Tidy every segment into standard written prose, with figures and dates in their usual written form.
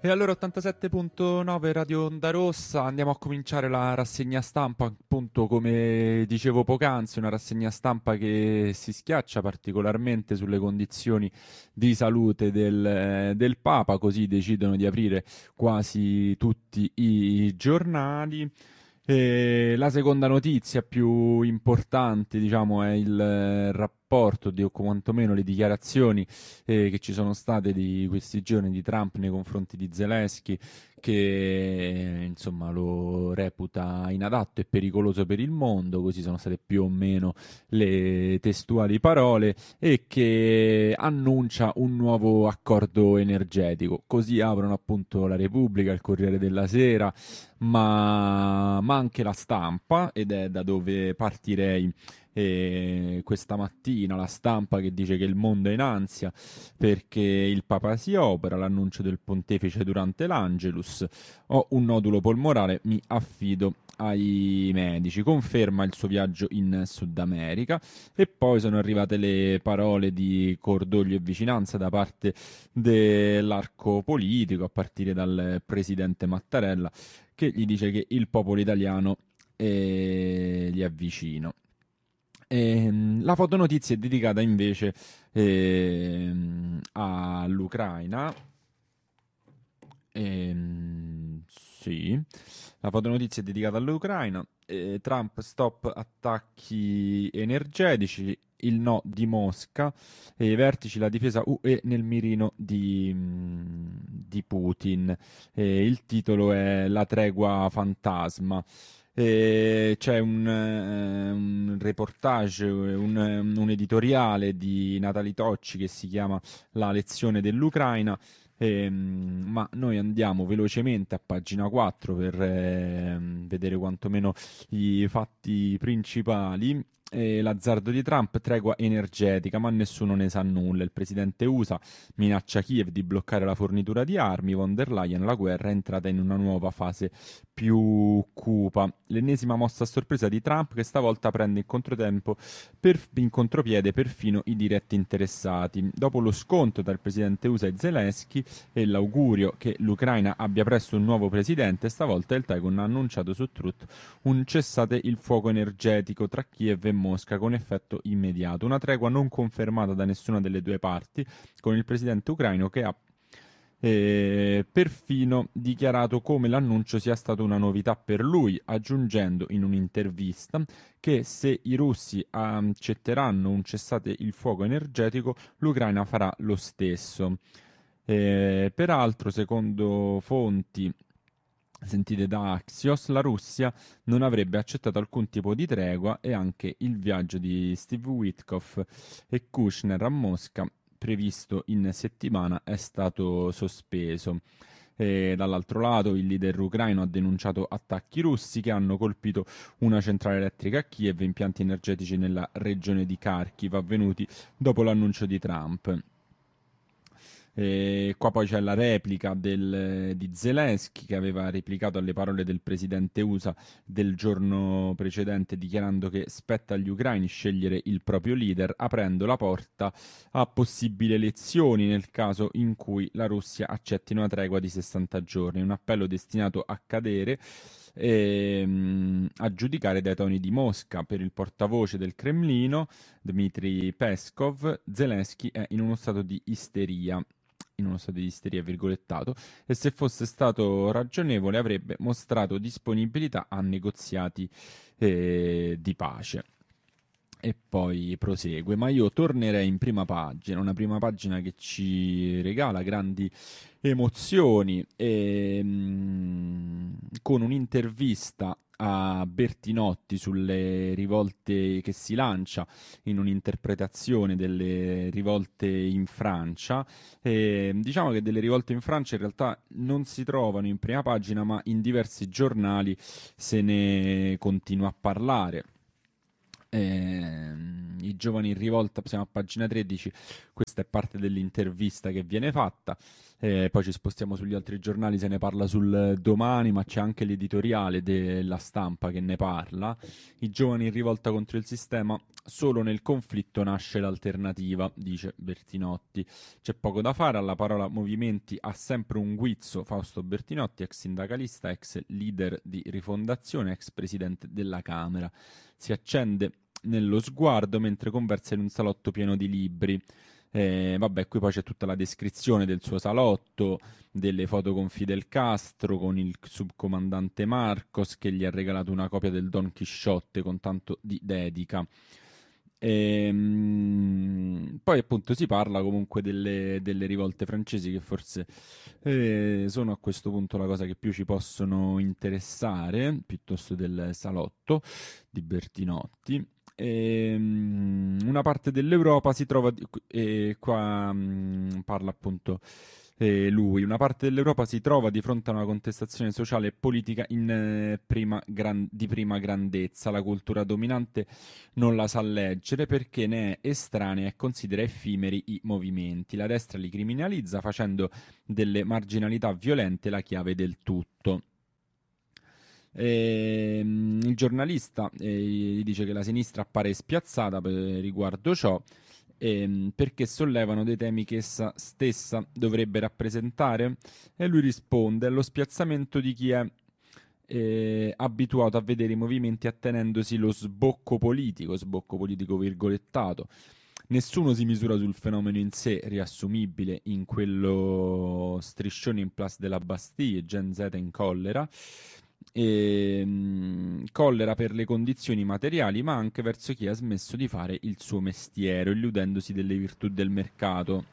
E allora 87.9 Radio Onda Rossa, andiamo a cominciare la rassegna stampa, appunto come dicevo poc'anzi, una rassegna stampa che si schiaccia particolarmente sulle condizioni di salute del Papa, così decidono di aprire quasi tutti i giornali. E la seconda notizia più importante, diciamo, è il rapporto, o quantomeno le dichiarazioni che ci sono state di questi giorni di Trump nei confronti di Zelensky, che insomma lo reputa inadatto e pericoloso per il mondo, così sono state più o meno le testuali parole, e che annuncia un nuovo accordo energetico. Così aprono appunto la Repubblica, il Corriere della Sera, ma anche la Stampa, ed è da dove partirei questa mattina. La Stampa che dice che il mondo è in ansia perché il Papa si opera, l'annuncio del pontefice durante l'Angelus: ho un nodulo polmonare, mi affido ai medici, conferma il suo viaggio in Sud America. E poi sono arrivate le parole di cordoglio e vicinanza da parte dell'arco politico, a partire dal presidente Mattarella, che gli dice che il popolo italiano gli è vicino. La fotonotizia è dedicata invece all'Ucraina. Sì, la fotonotizia è dedicata all'Ucraina. Trump, stop attacchi energetici, il no di Mosca, e i vertici, la difesa UE nel mirino di Putin. Il titolo è La tregua fantasma. C'è un reportage, un editoriale di Natali Tocci che si chiama La lezione dell'Ucraina. Ma noi andiamo velocemente a pagina 4 per vedere quantomeno i fatti principali. L'azzardo di Trump, tregua energetica, ma nessuno ne sa nulla. Il presidente USA minaccia Kiev di bloccare la fornitura di armi. Von der Leyen: la guerra è entrata in una nuova fase più cupa. L'ennesima mossa a sorpresa di Trump, che stavolta prende in controtempo, in contropiede, perfino i diretti interessati. Dopo lo scontro tra il presidente USA e Zelensky e l'augurio che l'Ucraina abbia presto un nuovo presidente, stavolta il Pentagon ha annunciato su Truth un cessate il fuoco energetico tra Kiev e Mosca con effetto immediato. Una tregua non confermata da nessuna delle due parti, con il presidente ucraino che ha perfino dichiarato come l'annuncio sia stato una novità per lui, aggiungendo in un'intervista che se i russi accetteranno un cessate il fuoco energetico, l'Ucraina farà lo stesso. Peraltro, secondo fonti sentite da Axios, la Russia non avrebbe accettato alcun tipo di tregua, e anche il viaggio di Steve Witkoff e Kushner a Mosca, previsto in settimana, è stato sospeso. Dall'altro lato, il leader ucraino ha denunciato attacchi russi che hanno colpito una centrale elettrica a Kiev e impianti energetici nella regione di Kharkiv, avvenuti dopo l'annuncio di Trump. Qua poi c'è la replica di Zelensky, che aveva replicato alle parole del presidente USA del giorno precedente, dichiarando che spetta agli ucraini scegliere il proprio leader, aprendo la porta a possibili elezioni nel caso in cui la Russia accetti una tregua di 60 giorni. Un appello destinato a cadere, a giudicare dai toni di Mosca. Per il portavoce del Cremlino, Dmitry Peskov, Zelensky è in uno stato di isteria, virgolettato, e se fosse stato ragionevole avrebbe mostrato disponibilità a negoziati di pace. E poi prosegue, ma io tornerei in prima pagina, una prima pagina che ci regala grandi emozioni, con un'intervista a Bertinotti sulle rivolte, che si lancia in un'interpretazione delle rivolte in Francia. Diciamo che delle rivolte in Francia in realtà non si trovano in prima pagina, ma in diversi giornali se ne continua a parlare. i giovani in rivolta, siamo a pagina 13, questa è parte dell'intervista che viene fatta. Poi ci spostiamo sugli altri giornali, se ne parla sul Domani, ma c'è anche l'editoriale della Stampa che ne parla. I giovani in rivolta contro il sistema, solo nel conflitto nasce l'alternativa, dice Bertinotti. C'è poco da fare, alla parola movimenti ha sempre un guizzo Fausto Bertinotti, ex sindacalista, ex leader di Rifondazione, ex presidente della Camera. Si accende nello sguardo mentre conversa in un salotto pieno di libri. Vabbè, qui poi c'è tutta la descrizione del suo salotto, delle foto con Fidel Castro, con il subcomandante Marcos che gli ha regalato una copia del Don Chisciotte con tanto di dedica. Poi appunto si parla comunque delle rivolte francesi che forse sono a questo punto la cosa che più ci possono interessare, piuttosto del salotto di Bertinotti. Una parte dell'Europa si trova, e qua parla appunto lui, una parte dell'Europa si trova di fronte a una contestazione sociale e politica di prima grandezza. La cultura dominante non la sa leggere perché ne è estranea e considera effimeri i movimenti. La destra li criminalizza facendo delle marginalità violente la chiave del tutto. Il giornalista gli dice che la sinistra appare spiazzata riguardo ciò perché sollevano dei temi che essa stessa dovrebbe rappresentare e lui risponde: è lo spiazzamento di chi è abituato a vedere i movimenti attenendosi lo sbocco politico virgolettato. Nessuno si misura sul fenomeno in sé, riassumibile in quello striscione in place della Bastille, Gen Z in collera, collera per le condizioni materiali, ma anche verso chi ha smesso di fare il suo mestiere, illudendosi delle virtù del mercato.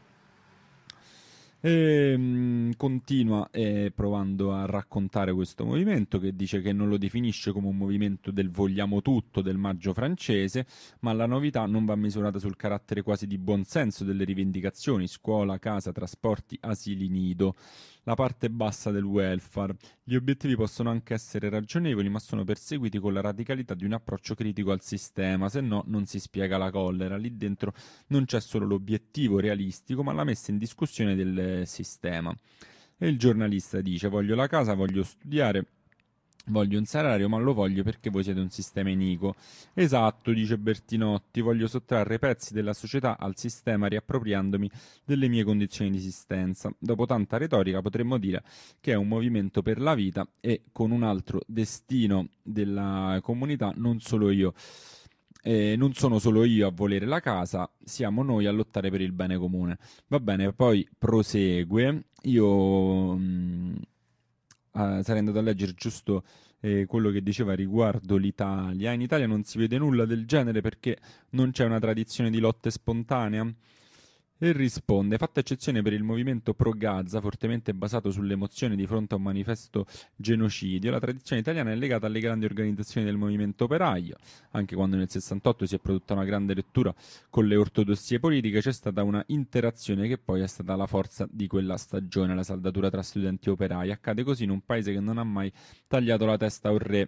Continua provando a raccontare questo movimento che dice che non lo definisce come un movimento del vogliamo tutto del maggio francese, ma la novità non va misurata sul carattere quasi di buonsenso delle rivendicazioni: scuola, casa, trasporti, asili nido, la parte bassa del welfare. Gli obiettivi possono anche essere ragionevoli, ma sono perseguiti con la radicalità di un approccio critico al sistema, se no non si spiega la collera. Lì dentro non c'è solo l'obiettivo realistico, ma la messa in discussione del sistema. E il giornalista dice: voglio la casa, voglio studiare, voglio un salario, ma lo voglio perché voi siete un sistema iniquo. Esatto, dice Bertinotti, voglio sottrarre pezzi della società al sistema riappropriandomi delle mie condizioni di esistenza. Dopo tanta retorica potremmo dire che è un movimento per la vita e con un altro destino della comunità, non solo io. Non sono solo io a volere la casa, siamo noi a lottare per il bene comune. Va bene, poi prosegue. Io sarei andato a leggere giusto quello che diceva riguardo l'Italia. In Italia non si vede nulla del genere perché non c'è una tradizione di lotte spontanea. E risponde: fatta eccezione per il movimento pro Gaza, fortemente basato sull'emozione di fronte a un manifesto genocidio, la tradizione italiana è legata alle grandi organizzazioni del movimento operaio. Anche quando nel 68 si è prodotta una grande lettura con le ortodossie politiche, c'è stata una interazione che poi è stata la forza di quella stagione, la saldatura tra studenti e operai. Accade così in un paese che non ha mai tagliato la testa a un re.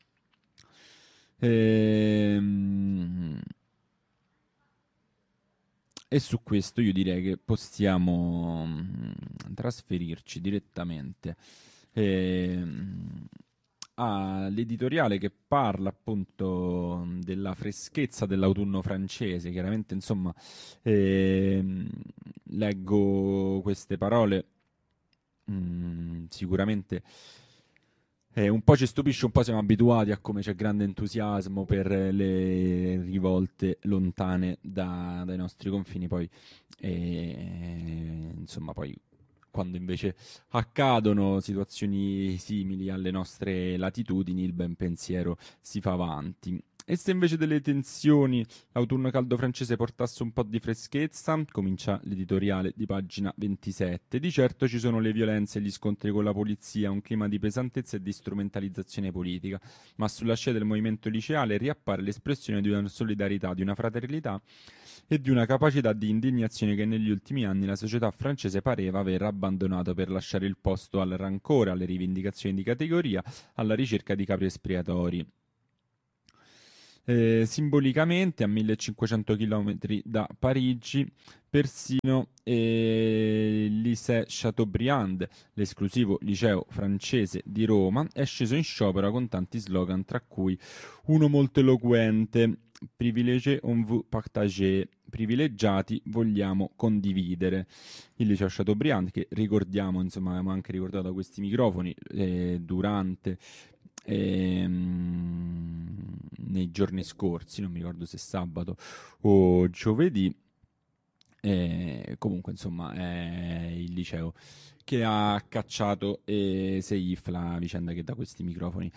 E su questo io direi che possiamo trasferirci direttamente all'editoriale che parla appunto della freschezza dell'autunno francese. Chiaramente, insomma, leggo queste parole, sicuramente un po' ci stupisce, un po' siamo abituati a come c'è grande entusiasmo per le rivolte lontane dai nostri confini, poi insomma poi quando invece accadono situazioni simili alle nostre latitudini il ben pensiero si fa avanti. E se invece delle tensioni l'autunno caldo francese portasse un po' di freschezza, comincia l'editoriale di pagina 27. Di certo ci sono le violenze e gli scontri con la polizia, un clima di pesantezza e di strumentalizzazione politica, ma sulla scia del movimento liceale riappare l'espressione di una solidarietà, di una fraternità e di una capacità di indignazione che negli ultimi anni la società francese pareva aver abbandonato per lasciare il posto al rancore, alle rivendicazioni di categoria, alla ricerca di capri espiatori. Simbolicamente a 1500 km da Parigi, persino il Lycée Chateaubriand, l'esclusivo liceo francese di Roma, è sceso in sciopero con tanti slogan, tra cui uno molto eloquente: privilégié on veut partager, privilegiati vogliamo condividere. Il liceo Chateaubriand, che ricordiamo, insomma, abbiamo anche ricordato a questi microfoni durante nei giorni scorsi, non mi ricordo se sabato o giovedì. Comunque, insomma, è il liceo che ha cacciato Seif, la vicenda che da questi microfoni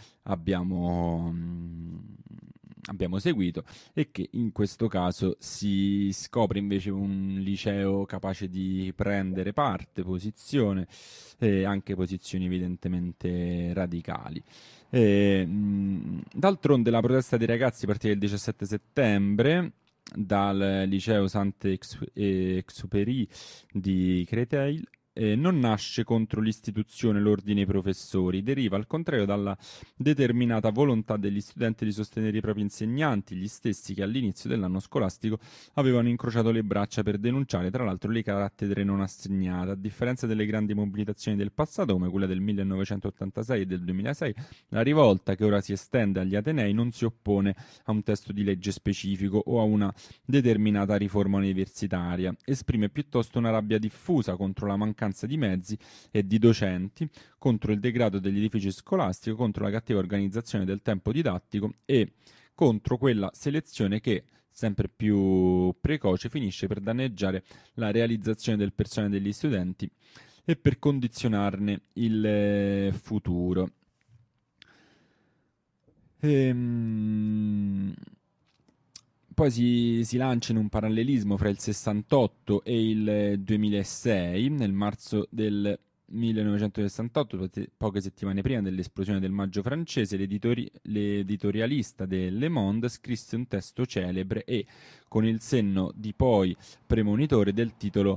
abbiamo seguito, e che in questo caso si scopre invece un liceo capace di prendere parte, posizione, anche posizioni evidentemente radicali. D'altronde la protesta dei ragazzi partì il 17 settembre dal liceo Saint-Exupéry di Créteil. Non nasce contro l'istituzione, l'ordine e i professori, deriva al contrario dalla determinata volontà degli studenti di sostenere i propri insegnanti, gli stessi che all'inizio dell'anno scolastico avevano incrociato le braccia per denunciare tra l'altro le cattedre non assegnate. A differenza delle grandi mobilitazioni del passato, come quella del 1986 e del 2006, la rivolta che ora si estende agli Atenei non si oppone a un testo di legge specifico o a una determinata riforma universitaria, esprime piuttosto una rabbia diffusa contro la mancanza di mezzi e di docenti, contro il degrado degli edifici scolastici, contro la cattiva organizzazione del tempo didattico e contro quella selezione che, sempre più precoce, finisce per danneggiare la realizzazione del personale degli studenti e per condizionarne il futuro. Poi si lancia in un parallelismo fra il 68 e il 2006, nel marzo del 1968, poche settimane prima dell'esplosione del Maggio francese, l'editorialista del Le Monde scrisse un testo celebre e, con il senno di poi premonitore del titolo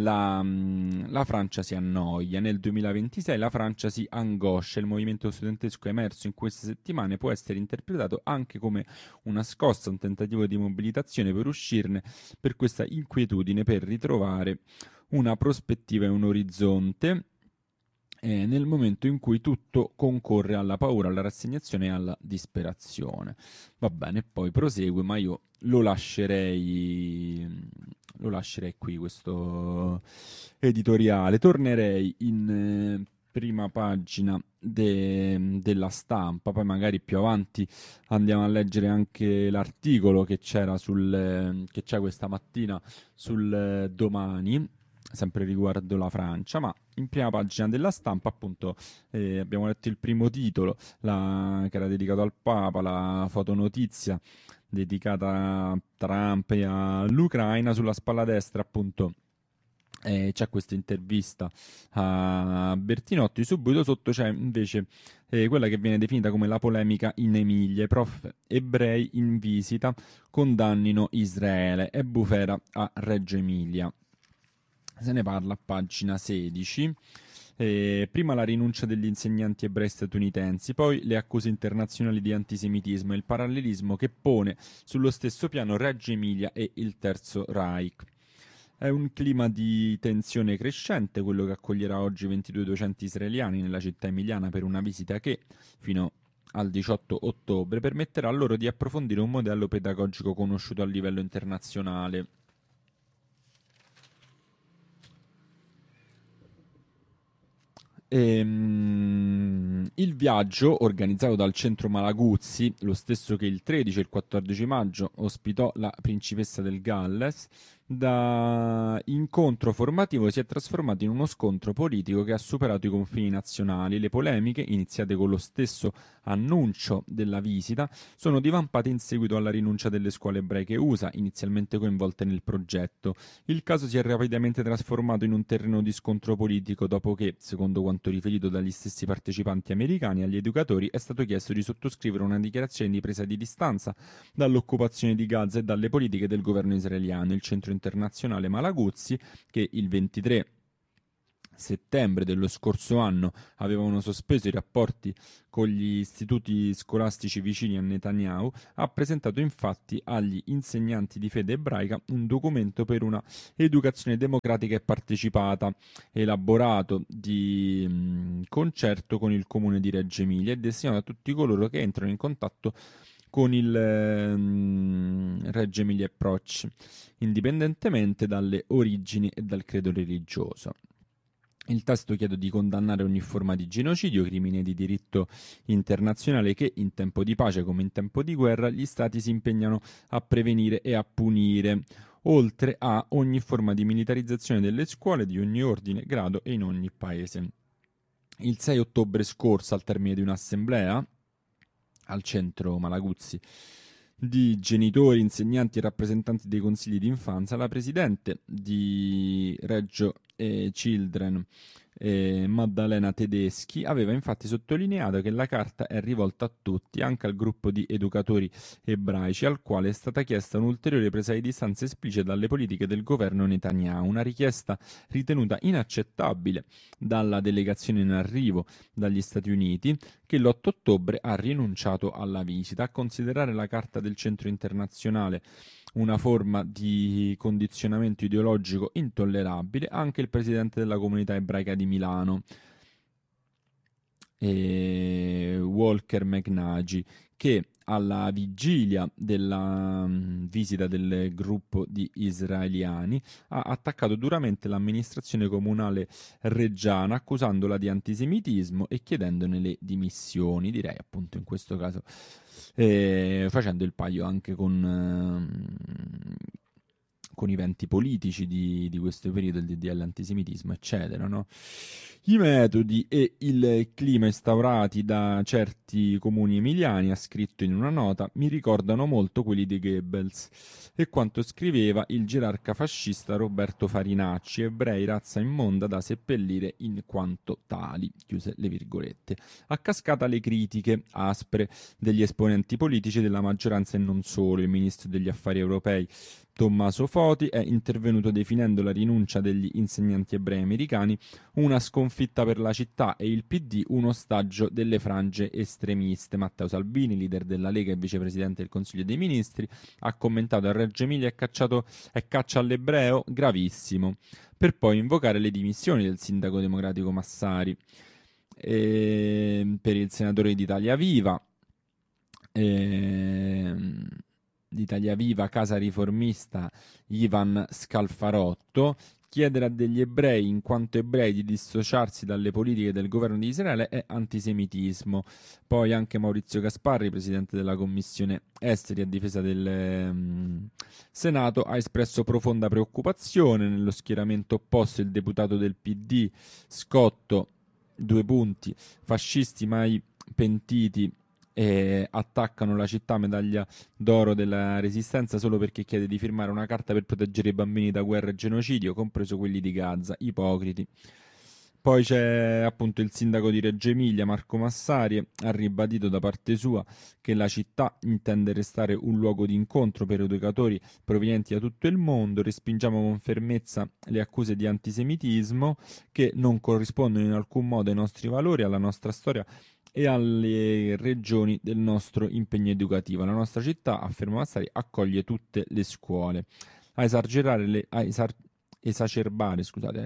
la Francia si annoia. Nel 2026 la Francia si angoscia. Il movimento studentesco emerso in queste settimane può essere interpretato anche come una scossa, un tentativo di mobilitazione per uscirne per questa inquietudine, per ritrovare una prospettiva e un orizzonte nel momento in cui tutto concorre alla paura, alla rassegnazione e alla disperazione. Va bene, poi prosegue, ma io lo lascerei qui questo editoriale. Tornerei in prima pagina della Stampa, poi magari più avanti andiamo a leggere anche l'articolo che c'è questa mattina sul Domani, sempre riguardo la Francia, ma in prima pagina della Stampa, appunto, abbiamo letto il primo titolo, che era dedicato al Papa, la fotonotizia dedicata a Trump e all'Ucraina. Sulla spalla destra, appunto, c'è questa intervista a Bertinotti. Subito sotto c'è invece quella che viene definita come la polemica in Emilia. I prof ebrei in visita condannino Israele e bufera a Reggio Emilia. Se ne parla a pagina 16. Prima la rinuncia degli insegnanti ebrei statunitensi, poi le accuse internazionali di antisemitismo e il parallelismo che pone sullo stesso piano Reggio Emilia e il Terzo Reich. È un clima di tensione crescente quello che accoglierà oggi 22 docenti israeliani nella città emiliana per una visita che, fino al 18 ottobre, permetterà loro di approfondire un modello pedagogico conosciuto a livello internazionale. Il viaggio, organizzato dal centro Malaguzzi, lo stesso che il 13 e il 14 maggio ospitò la principessa del Galles, da incontro formativo si è trasformato in uno scontro politico che ha superato i confini nazionali. Le polemiche, iniziate con lo stesso annuncio della visita, sono divampate in seguito alla rinuncia delle scuole ebraiche USA, inizialmente coinvolte nel progetto. Il caso si è rapidamente trasformato in un terreno di scontro politico dopo che, secondo quanto riferito dagli stessi partecipanti americani, agli educatori è stato chiesto di sottoscrivere una dichiarazione di presa di distanza dall'occupazione di Gaza e dalle politiche del governo israeliano. Il centro internazionale Malaguzzi, che il 23 settembre dello scorso anno avevano sospeso i rapporti con gli istituti scolastici vicini a Netanyahu, ha presentato infatti agli insegnanti di fede ebraica un documento per una educazione democratica e partecipata, elaborato di concerto con il comune di Reggio Emilia e destinato a tutti coloro che entrano in contatto con il Reggio Emilia Approach, indipendentemente dalle origini e dal credo religioso. Il testo chiede di condannare ogni forma di genocidio, crimine di diritto internazionale che, in tempo di pace come in tempo di guerra, gli Stati si impegnano a prevenire e a punire, oltre a ogni forma di militarizzazione delle scuole di ogni ordine, grado e in ogni paese. Il 6 ottobre scorso, al termine di un'assemblea al centro Malaguzzi di genitori, insegnanti e rappresentanti dei consigli di infanzia, la presidente di Reggio Children, Maddalena Tedeschi, aveva infatti sottolineato che la carta è rivolta a tutti, anche al gruppo di educatori ebraici, al quale è stata chiesta un'ulteriore presa di distanza esplicita dalle politiche del governo Netanyahu, una richiesta ritenuta inaccettabile dalla delegazione in arrivo dagli Stati Uniti, che l'8 ottobre ha rinunciato alla visita. A considerare la Carta del Centro Internazionale una forma di condizionamento ideologico intollerabile anche il presidente della comunità ebraica di Milano, Walker McNagy, che alla vigilia della visita del gruppo di israeliani ha attaccato duramente l'amministrazione comunale reggiana, accusandola di antisemitismo e chiedendone le dimissioni, direi appunto in questo caso facendo il paio anche con i venti politici di questo periodo, il DDL antisemitismo, eccetera, no? I metodi e il clima instaurati da certi comuni emiliani, ha scritto in una nota, mi ricordano molto quelli di Goebbels e quanto scriveva il gerarca fascista Roberto Farinacci, ebrei razza immonda da seppellire in quanto tali, chiuse le virgolette. A cascata le critiche aspre degli esponenti politici della maggioranza e non solo. Il ministro degli affari europei Tommaso Foti è intervenuto definendo la rinuncia degli insegnanti ebrei americani una sconfitta per la città e il PD un ostaggio delle frange estremiste. Matteo Salvini, leader della Lega e vicepresidente del Consiglio dei Ministri, ha commentato: a Reggio Emilia è caccia all'ebreo gravissimo, per poi invocare le dimissioni del sindaco democratico Massari. Per il senatore d'Italia Viva, d'Italia Viva, Casa Riformista, Ivan Scalfarotto, chiedere a degli ebrei, in quanto ebrei, di dissociarsi dalle politiche del governo di Israele è antisemitismo. Poi anche Maurizio Gasparri, presidente della Commissione Esteri a difesa del Senato, ha espresso profonda preoccupazione. Nello schieramento opposto il deputato del PD Scotto, fascisti mai pentiti attaccano la città medaglia d'oro della Resistenza solo perché chiede di firmare una carta per proteggere i bambini da guerra e genocidio, compreso quelli di Gaza. Ipocriti. Poi c'è appunto il sindaco di Reggio Emilia, Marco Massari, ha ribadito da parte sua che la città intende restare un luogo di incontro per educatori provenienti da tutto il mondo. Respingiamo con fermezza le accuse di antisemitismo che non corrispondono in alcun modo ai nostri valori, alla nostra storia e alle regioni del nostro impegno educativo. La nostra città, afferma Massari, accoglie tutte le scuole. A esacerbare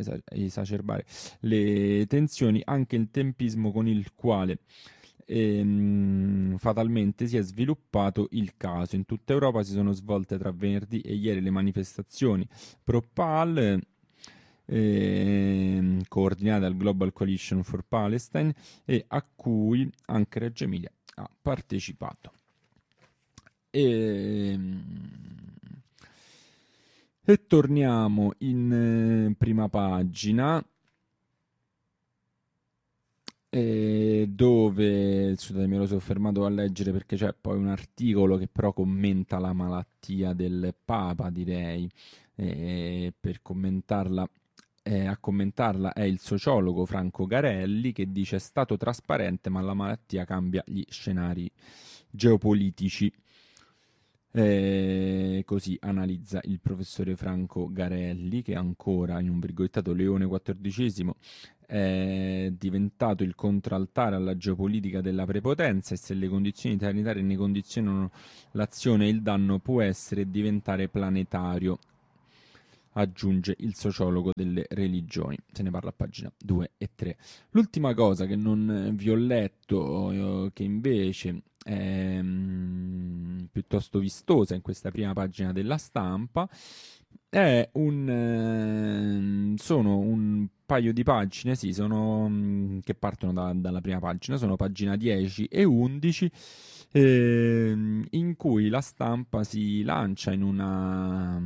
le tensioni anche il tempismo con il quale fatalmente si è sviluppato il caso. In tutta Europa si sono svolte tra venerdì e ieri le manifestazioni pro-PAL, coordinate dal Global Coalition for Palestine, e a cui anche Reggio Emilia ha partecipato. E torniamo in prima pagina, dove, scusate, mi ero soffermato a leggere perché c'è poi un articolo che però commenta la malattia del Papa, direi. Per commentarla, a commentarla è il sociologo Franco Garelli, che dice: è stato trasparente ma la malattia cambia gli scenari geopolitici. Così analizza il professore Franco Garelli, che ancora in un virgolettato Leone XIV è diventato il contraltare alla geopolitica della prepotenza e se le condizioni sanitarie ne condizionano l'azione, il danno può essere e diventare planetario, aggiunge il sociologo delle religioni. Se ne parla a pagina 2 e 3. L'ultima cosa che non vi ho letto, che invece è piuttosto vistosa in questa prima pagina della Stampa, sono un paio di pagine, sì, che partono dalla prima pagina, sono pagina 10 e 11, in cui la Stampa si lancia in una,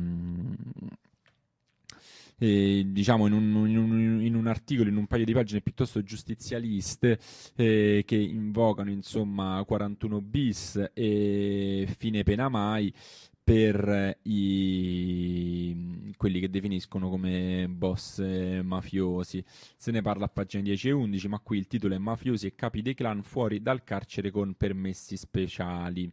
diciamo in un articolo, in un paio di pagine piuttosto giustizialiste, che invocano insomma 41 bis e fine pena mai per quelli che definiscono come boss mafiosi. Se ne parla a pagine 10 e 11, ma qui il titolo è Mafiosi e capi dei clan fuori dal carcere con permessi speciali.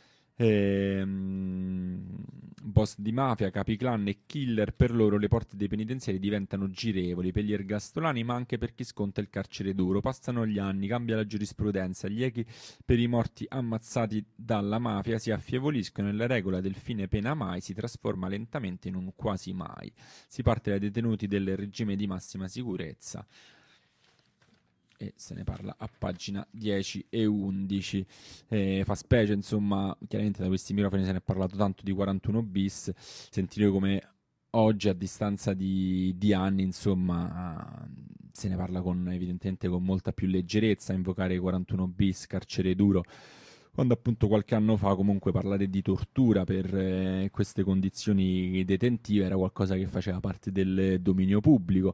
Boss di mafia, capi clan e killer, per loro le porte dei penitenziari diventano girevoli per gli ergastolani, ma anche per chi sconta il carcere duro. Passano gli anni, cambia la giurisprudenza, gli echi per i morti ammazzati dalla mafia si affievoliscono e la regola del fine pena mai si trasforma lentamente in un quasi mai. Si parte dai detenuti del regime di massima sicurezza. E se ne parla a pagina 10 e 11. Fa specie, insomma, chiaramente da questi microfoni se ne è parlato tanto di 41 bis, sentire come oggi a distanza di anni, insomma, se ne parla evidentemente con molta più leggerezza, invocare 41 bis, carcere duro, quando appunto qualche anno fa comunque parlare di tortura per queste condizioni detentive era qualcosa che faceva parte del dominio pubblico,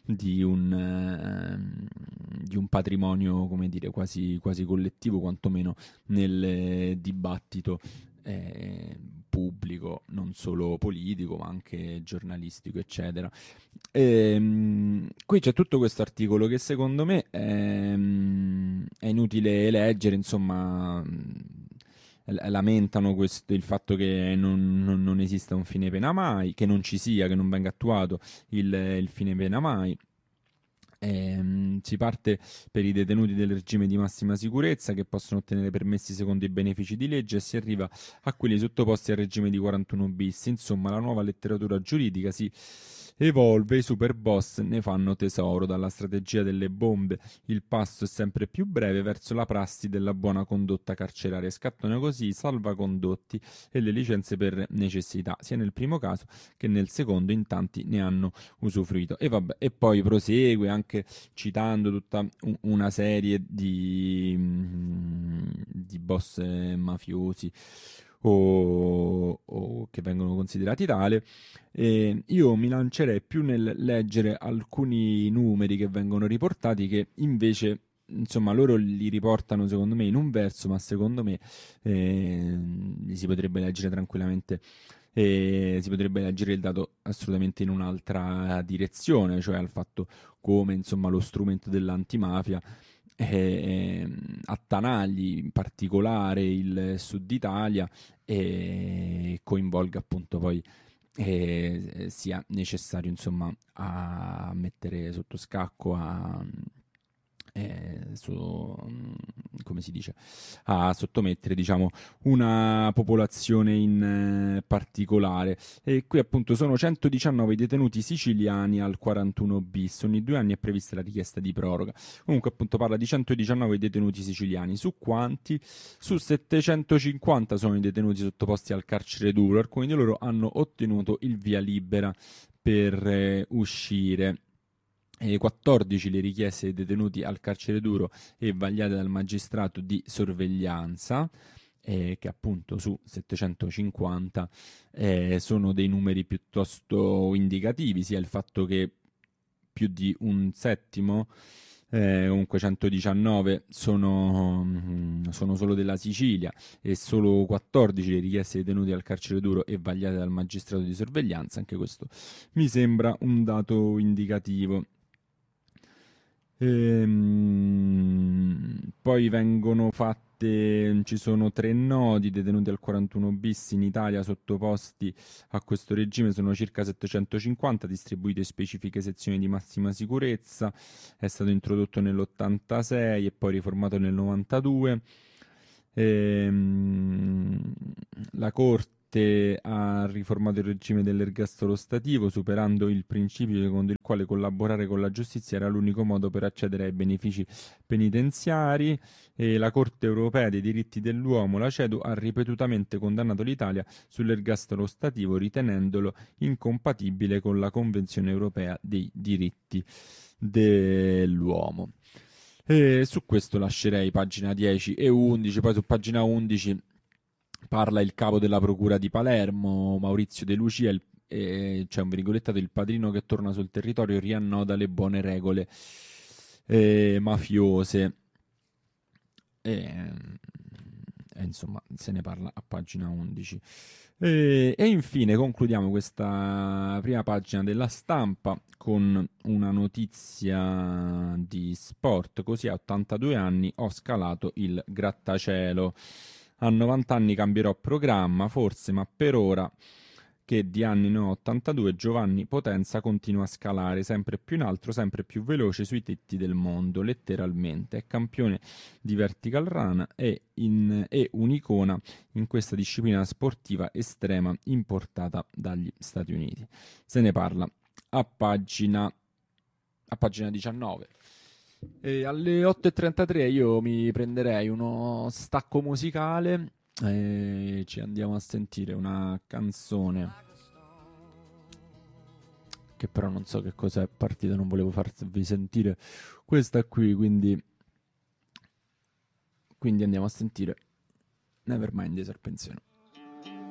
di un patrimonio, come dire, quasi collettivo, quantomeno nel dibattito pubblico, non solo politico, ma anche giornalistico, eccetera. Qui c'è tutto questo articolo che secondo me è inutile leggere, insomma, lamentano il fatto che non esista un fine pena mai, che non ci sia, che non venga attuato il fine pena mai. Si parte per i detenuti del regime di massima sicurezza che possono ottenere permessi secondo i benefici di legge e si arriva a quelli sottoposti al regime di 41 bis. Insomma, la nuova letteratura giuridica si evolve, i super boss ne fanno tesoro. Dalla strategia delle bombe il passo è sempre più breve verso la prassi della buona condotta carceraria. Scattano così i salvacondotti e le licenze per necessità, sia nel primo caso che nel secondo, in tanti ne hanno usufruito. E vabbè, e poi prosegue anche citando tutta una serie di boss mafiosi o che vengono considerati tale. Io mi lancerei più nel leggere alcuni numeri che vengono riportati, che invece insomma loro li riportano secondo me in un verso, ma secondo me li si potrebbe leggere tranquillamente, e si potrebbe leggere il dato assolutamente in un'altra direzione, cioè al fatto come insomma lo strumento dell'antimafia attanagli in particolare il Sud Italia e coinvolga appunto poi sia necessario insomma a mettere sotto scacco come si dice, a sottomettere, diciamo, una popolazione in particolare. E qui appunto sono 119 i detenuti siciliani al 41 bis. Ogni 2 anni è prevista la richiesta di proroga. Comunque appunto parla di 119 detenuti siciliani. Su quanti? Su 750 sono i detenuti sottoposti al carcere duro. Alcuni di loro hanno ottenuto il via libera per uscire. 14 le richieste dei detenuti al carcere duro e vagliate dal magistrato di sorveglianza, che appunto su 750 sono dei numeri piuttosto indicativi, sia il fatto che più di un settimo, comunque 119 sono solo della Sicilia e solo 14 le richieste dei detenuti al carcere duro e vagliate dal magistrato di sorveglianza. Anche questo mi sembra un dato indicativo. Poi vengono fatti ci sono 3 nodi detenuti al 41 bis in Italia sottoposti a questo regime, sono circa 750, distribuiti in specifiche sezioni di massima sicurezza. È stato introdotto nell'86 e poi riformato nel 92. La Corte ha riformato il regime dell'ergastolo stativo, superando il principio secondo il quale collaborare con la giustizia era l'unico modo per accedere ai benefici penitenziari. E la Corte europea dei diritti dell'uomo, la CEDU, ha ripetutamente condannato l'Italia sull'ergastolo stativo, ritenendolo incompatibile con la Convenzione europea dei diritti dell'uomo. E su questo lascerei pagina 10 e 11, poi su pagina 11 parla il capo della procura di Palermo, Maurizio De Lucia, c'è un virgolettato: il padrino che torna sul territorio riannoda le buone regole mafiose. Insomma, se ne parla a pagina 11. E infine concludiamo questa prima pagina della Stampa con una notizia di sport. Così a 82 anni ho scalato il grattacielo. A 90 anni cambierò programma, forse, ma per ora, che di anni ne ho 82, Giovanni Potenza continua a scalare sempre più in alto, sempre più veloce sui tetti del mondo, letteralmente. È campione di vertical run e un'icona in questa disciplina sportiva estrema importata dagli Stati Uniti. Se ne parla a pagina 19. E alle 8:33 io mi prenderei uno stacco musicale e ci andiamo a sentire una canzone che però non so che cos'è, partita, non volevo farvi sentire questa qui, quindi andiamo a sentire Nevermind dei Serpenziano.